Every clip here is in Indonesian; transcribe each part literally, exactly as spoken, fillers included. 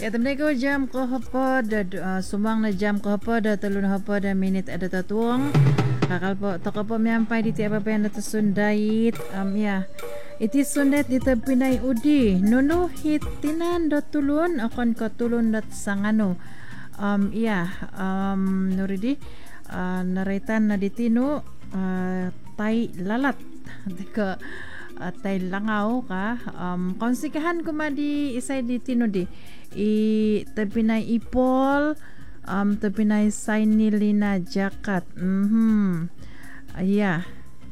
Ya temen ko jam ko hapa da uh, sumang na jam ko hapa da talun hapa da minit ada tatuang kakal po toko po miampai di tiap apa yang sundait um ya iti sundet di Pinay udi nunu hitinan da tulun akon ko tulun dat sangano um ya um nuridi uh, naraitan na ditino uh, tai lalat deka uh, tay langaw ka um konsikahan kumadi isay di tino di i tapinay ipol um tapinay sign nilina jakat mhm iya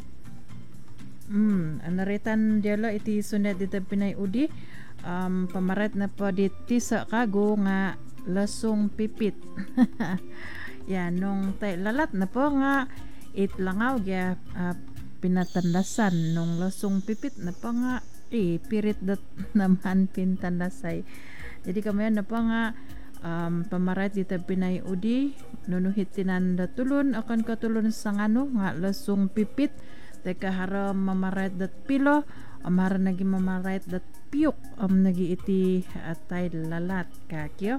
mm anaritan diala iti sundet di tapinay udi um pamaret na pa di tisa kago nga lasong pipit ya nung tay lalat na po nga it langaw ya uh, pinatandasan nung lasong pipit na pa nga eh pirit dat naman pintandasay jadi kami na pa nga um, pamarat di Pinay udi nunuhit tinanda tulun akan katulun sa ngano nga lasong pipit teka haram mamarat dat pilo amara nagi mamarat dat piyok am nagi iti atay lalat kakyo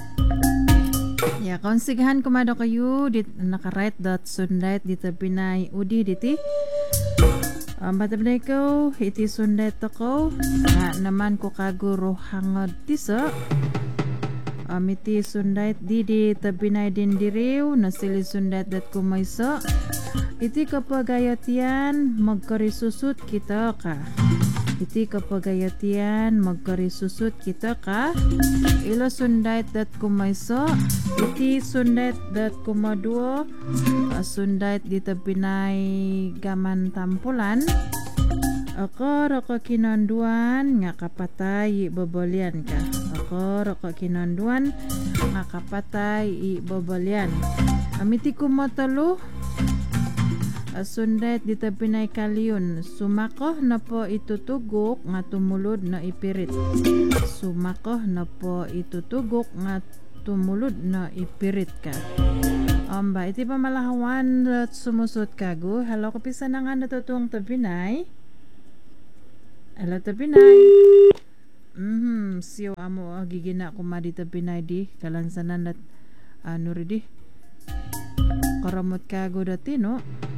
ya konsigahan kumado kayo dit nakarait dat sundet di Pinay udi diti um, batabnay ko iti sundet ako nga naman ko kaguro hangad tisa um, iti sundet di di Pinay din diriw na sili sundet dat kumaysa iti kapagayat yan magkarisusut kita ka iti kapagayat yan magkarisusut kita ka ilo sundet dat kumaysa iti sundet dat kumadua uh, sundet di Pinay gaman tampulan ako roko kinonduan nga kapatay babalian ka ako roko kinonduan nga kapatay i babalian amiti kumatalo uh, sundet di Pinay kaliyon sumakoh na po itutugok nga tumulod na ipirit sumakoh na po itutugok nga tumulod na ipirit ka amba iti pamalahawan at sumusot kago hello kapisa na nga natutuong Pinay hello Pinay mhm siyo amo agigina kumadi Pinay di kalansanan at ano uh, ridi karamot kago dati no